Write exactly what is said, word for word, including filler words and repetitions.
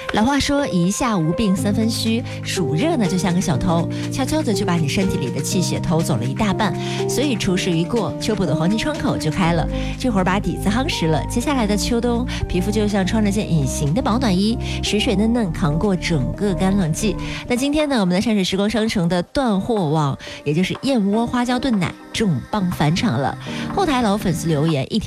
老话说一下无病三分虚，暑热呢就像个小偷，悄悄的就把你身体里的气血偷走了一大半。所以初试一过，秋补的黄金窗口就开了，这会儿把底子夯实了，接下来的秋冬皮肤就像穿了件隐形的保暖衣，水水嫩嫩扛过整个干冷季。那今天呢，我们的山水时光商城的断货网，也就是燕窝花椒炖奶重磅返场了。后台老粉丝留言一